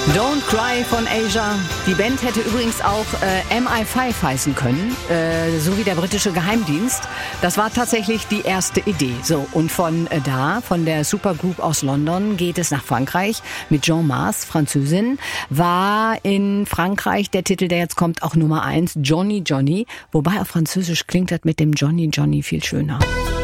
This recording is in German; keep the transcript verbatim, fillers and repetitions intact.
Don't Cry von Asia. Die Band hätte übrigens auch äh, M I fünf heißen können, äh, so wie der britische Geheimdienst. Das war tatsächlich die erste Idee. So, und von äh, da, von der Supergroup aus London, geht es nach Frankreich mit Jean Mars, Französin. War in Frankreich der Titel, der jetzt kommt, auch Nummer eins, Johnny Johnny. Wobei auf Französisch klingt das mit dem Johnny Johnny viel schöner.